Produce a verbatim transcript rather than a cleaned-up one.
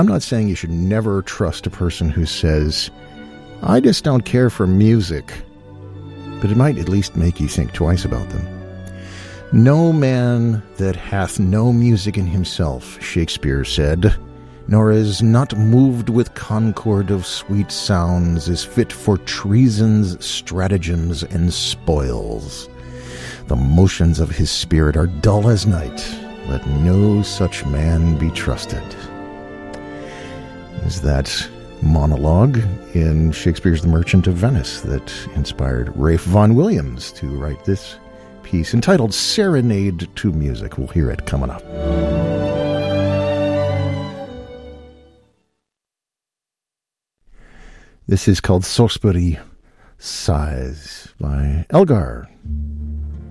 I'm not saying you should never trust a person who says, I just don't care for music, but it might at least make you think twice about them. No man that hath no music in himself, Shakespeare said, nor is not moved with concord of sweet sounds, is fit for treason's stratagems and spoils. The motions of his spirit are dull as night. Let no such man be trusted. Is that monologue in Shakespeare's The Merchant of Venice that inspired Ralph Vaughan Williams to write this piece entitled Serenade to Music. We'll hear it coming up. This is called Salisbury Sighs by Elgar.